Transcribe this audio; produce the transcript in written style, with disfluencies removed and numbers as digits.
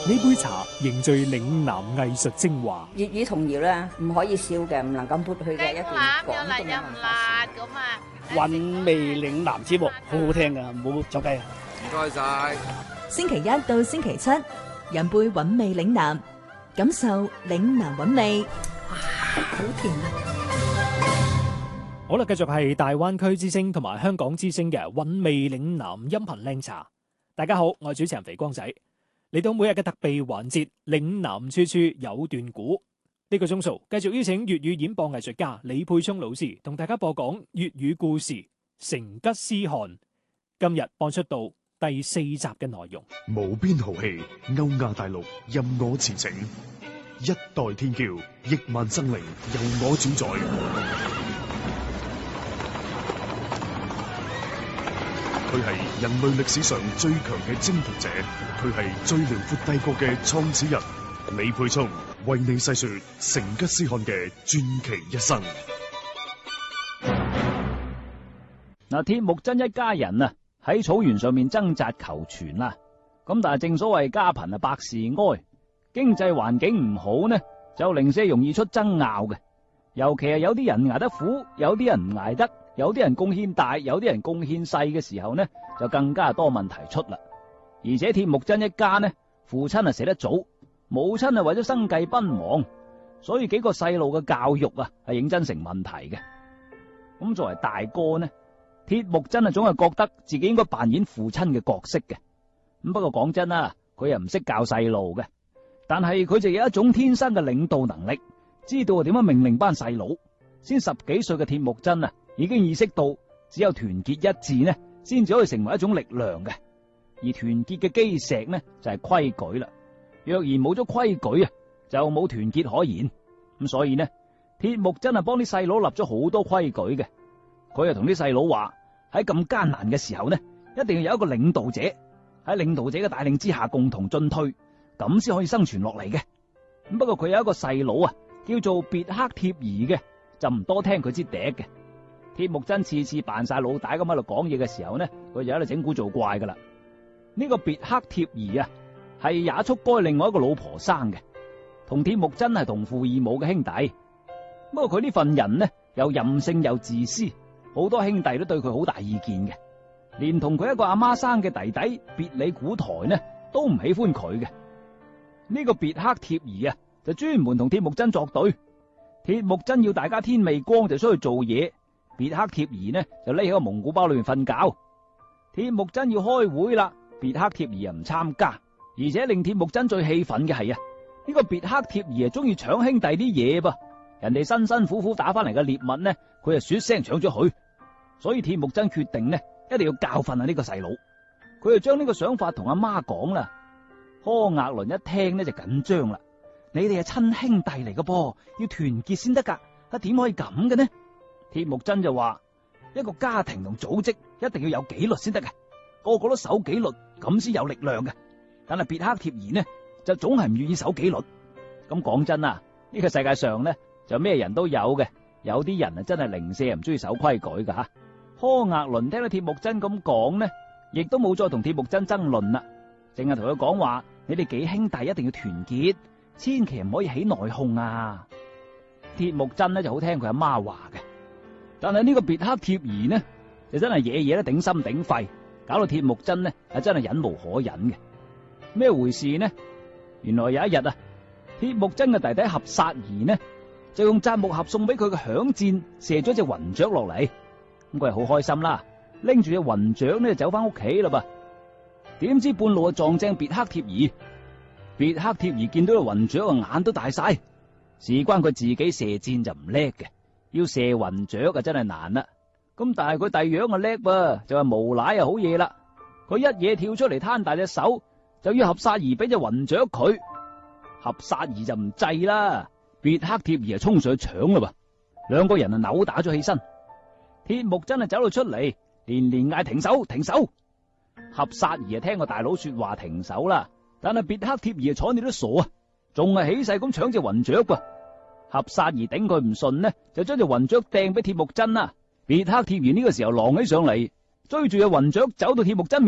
杯茶凝聚嶺南藝術精華。 粵語童謠咧，唔可以少嘅，唔能夠抹去嘅一段廣東嘅文化。 韻味嶺南節目好好聽噶，唔好走雞啊！ 唔該晒。 星期一到星期七，飲杯韻味嶺南，感受嶺南韻味。 哇，好甜啊！ 好啦，繼續係大灣區之聲同埋香港之聲嘅韻味嶺南音頻靚茶。大家好，我係主持人肥光仔。嚟到每日嘅特備環節，嶺南處處有段古。呢個鐘數繼續邀請粵語演播藝術家李沛聰老師同大家播講粵語故事《成吉思汗》。今日播出到第4集嘅內容。 無邊豪氣，歐亞大陸任我馳騁，一代天驕，億萬生靈由我主宰。佢係人類歷史上最強嘅征服者，佢係最遼闊帝國嘅創始人。李沛聰為你細說成吉思汗嘅傳奇一生。 嗱，鐵木真一家人啊喺草原上面掙扎求存啦。咁但係正所謂家貧啊百事哀，經濟環境唔好呢，就零舍容易出爭拗嘅。尤其係有啲人捱得苦，有啲人唔捱得。有啲人貢獻大，有啲人貢獻細嘅時候呢，就更加多問題出啦。而且鐵木真一家呢，父親啊死得早，母親啊為咗生計奔忙，所以幾個細路嘅教育啊係認真成問題嘅。咁作為大哥呢，鐵木真啊總係覺得自己應該扮演父親嘅角色嘅。咁不過講真啦，佢又唔識教細路嘅，但係佢就有一種天生嘅領導能力，知道點樣命令班細佬。先10幾歲嘅鐵木真啊，已經意識到只有團結一致呢，先至可以成為一種力量嘅。而團結嘅基石呢，就係規矩啦。若然冇咗規矩啊，就冇團結可言。咁所以呢，鐵木真係幫啲細佬立咗好多規矩嘅。佢又同啲細佬話，喺咁艱難嘅時候呢，一定要有一個領導者，喺領導者嘅帶領之下共同進退，咁先可以生存落嚟嘅。咁不過佢有一個細佬啊，叫做別克貼兒嘅，就唔多聽佢支笛嘅。鐵木真次次扮晒老大咁喺度講嘢嘅時候呢，佢就喺度整蠱做怪噶啦。呢個別克貼兒啊，係也速該另外一個老婆生嘅，同鐵木真係同父異母嘅兄弟。不過佢呢份人呢，又任性又自私，好多兄弟都對佢好大意見嘅，連同佢一個阿媽生嘅弟弟別里古台呢，都唔喜歡佢嘅。呢個別克貼兒啊，就專門同鐵木真作對。鐵木真要大家天未光就出去做嘢，別克貼兒呢就匿喺個蒙古包裏面瞓覺。鐵木真要開會啦，別克貼兒又唔參加，而且令鐵木真最氣憤嘅係啊，呢個別克貼兒啊中意搶兄弟啲嘢噃，人哋辛辛苦苦打翻嚟嘅獵物呢，佢就說聲搶咗佢。所以鐵木真決定呢，一定要教訓下呢個細佬。佢就將呢個想法同阿媽講啦。柯額倫一聽呢就緊張啦。你哋係親兄弟嚟嘅噃，要團結先得噶，點可以咁嘅呢？鐵木真就話，一個家庭同組織一定要有紀律先得嘅，個個都守紀律，咁先有力量嘅。但係別克貼兒呢，就總係唔願意守紀律。咁講真啊，呢個世界上呢，就咩人都有嘅，有啲人啊真係零舍唔中意守規矩噶吓。柯額倫聽到鐵木真咁講呢，亦都冇再同鐵木真爭論啦，淨係同佢講話，你哋幾兄弟一定要團結，千祈唔可以起內訌啊！鐵木真呢就好聽佢阿媽話嘅，但係呢個別克貼兒呢就真係嘢嘢都頂心頂肺，搞到鐵木真呢係真係忍無可忍嘅。咩回事呢？原來有一日啊，鐵木真嘅弟弟合薩兒呢就用扎木合送俾佢嘅響箭射咗隻雲雀落嚟，咁佢係好開心啦，拎住隻雲雀呢就走翻屋企啦噃。點知半路啊撞正別克貼兒。別克貼兒見到個雲雀啊眼都大晒，事關佢自己射箭就唔叻嘅，要射雲雀啊真係難啦。咁但係佢弟樣啊叻噃，就話無賴啊好嘢啦。佢一嘢跳出嚟攤大隻手，就要合薩兒俾隻雲雀佢。合薩兒就唔制啦，別克貼兒啊衝上去搶啦噃，兩個人啊扭打咗起身。鐵木真啊走到出嚟，連連嗌停手停手。合薩兒啊聽個大佬說話停手啦。但係別克貼兒睬你都傻啊，仲係起勢咁搶隻雲雀噃。合薩兒頂佢唔順呢，就將隻雲雀掟俾鐵木真啦。別克貼兒呢個時候狼起上嚟，追住隻雲雀走到鐵木真面